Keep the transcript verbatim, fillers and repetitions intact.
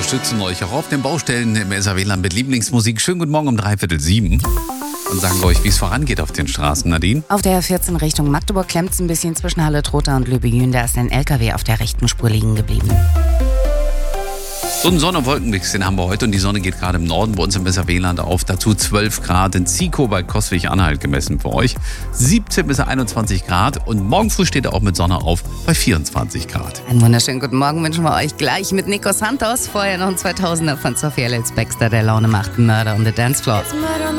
unterstützen euch auch auf den Baustellen im S R W-Land mit Lieblingsmusik. Schönen guten Morgen um dreiviertel sieben. Und sagen euch, wie es vorangeht auf den Straßen, Nadine. Auf der vierzehn Richtung Magdeburg klemmt es ein bisschen zwischen Halle-Trotha und Löbejün. Da ist ein L K W auf der rechten Spur liegen geblieben. So einen Sonne- und Wolkenmix, den haben wir heute und die Sonne geht gerade im Norden bei uns im S R W-Land auf. Dazu zwölf Grad in Zico bei Coswig-Anhalt gemessen für euch. siebzehn bis einundzwanzig Grad und morgen früh steht er auch mit Sonne auf bei vierundzwanzig Grad. Einen wunderschönen guten Morgen wünschen wir euch gleich mit Nico Santos. Vorher noch ein zweitausender von Sophia Ellis-Bextor, der Laune macht Murder on the Dance Floor.